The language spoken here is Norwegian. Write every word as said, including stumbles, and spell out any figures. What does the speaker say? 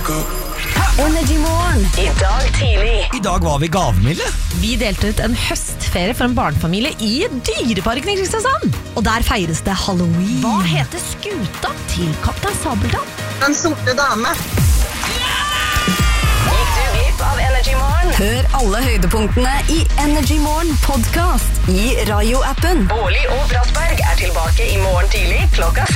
Energy Morgen. I dag tidlig. I dag var vi gavmilde. Vi delte ut en høstferie for en barnefamilie i Dyreparken i Kristiansand. Og der feires det Halloween. Hva heter skuta til Kaptein Sabeltann? Den sorte dame. Gikk du glipp av Energy Morgen? Hør alle høydepunktene i Energy Morgen podcast i Radio-appen. Bårli og Brassberg er tilbake i morgen tidlig klokka